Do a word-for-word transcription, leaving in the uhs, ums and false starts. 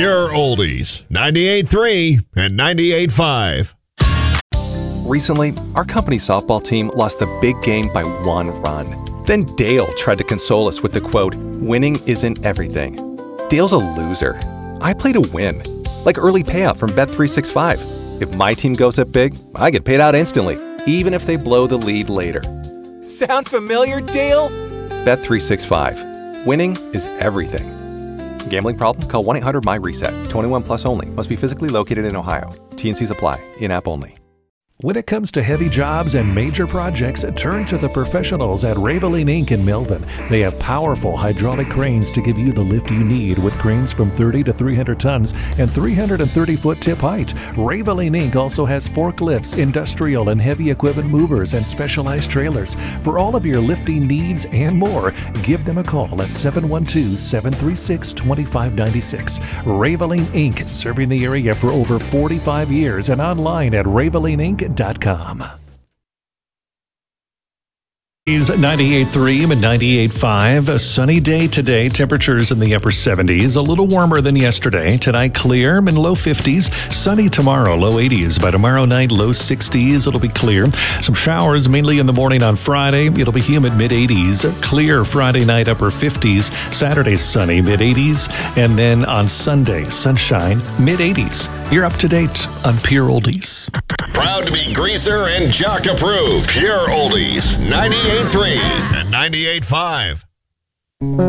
Pure Oldies, ninety-eight point three and ninety-eight point five. Recently, our company's softball team lost the big game by one run. Then Dale tried to console us with the quote, "Winning isn't everything." Dale's a loser. I play to win. Like early payout from Bet three sixty-five. If my team goes up big, I get paid out instantly, even if they blow the lead later. Sound familiar, Dale? Bet three sixty-five. Winning is everything. Gambling problem? Call one eight hundred M Y reset. twenty-one plus only. Must be physically located in Ohio. T N Cs apply. In-app only. When it comes to heavy jobs and major projects, turn to the professionals at Raveline Incorporated in Melvin. They have powerful hydraulic cranes to give you the lift you need with cranes from thirty to three hundred tons and three hundred thirty foot tip height. Raveline Incorporated also has forklifts, industrial and heavy equipment movers, and specialized trailers. For all of your lifting needs and more, give them a call at seven one two, seven three six, two five nine six. Raveline Incorporated, serving the area for over forty-five years and online at raveline inc dot com. ninety-eight point three and ninety-eight point five. A sunny day today. Temperatures in the upper seventies. A little warmer than yesterday. Tonight clear and low fifties. Sunny tomorrow, low eighties. By tomorrow night, low sixties. It'll be clear. Some showers mainly in the morning on Friday. It'll be humid, mid eighties. Clear Friday night, upper fifties. Saturday, sunny, mid eighties. And then on Sunday, sunshine, mid eighties. You're up to date on Pure Oldies. Proud to be Greaser and Jock approved. Pure Oldies, ninety-eight point three and ninety-eight point five.